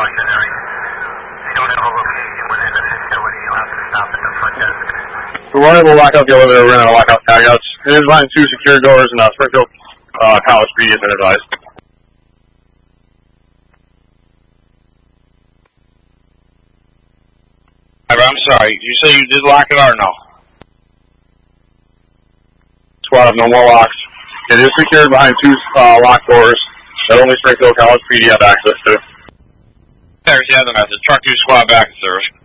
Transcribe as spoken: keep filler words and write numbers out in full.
cautionary. If you don't have a location within the facility, you'll have to stop at the front desk. We're running to lock out the elevator, we're going to lock out tagouts. It is behind two secure doors, and uh, Springfield uh, College P D has been advised. I'm sorry, you say you did lock it or no? Squad, no more locks. It is secured behind two uh, locked doors that only Springfield College P D have access to. There's the other message. Truck two squad back in service.